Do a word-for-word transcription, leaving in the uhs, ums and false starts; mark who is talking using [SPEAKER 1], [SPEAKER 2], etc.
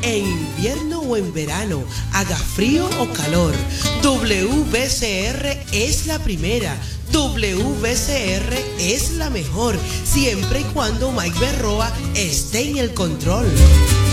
[SPEAKER 1] en invierno o en verano, haga frío o calor, W B C R es la primera. W B C R es la mejor, siempre y cuando Mike Berroa esté en el control.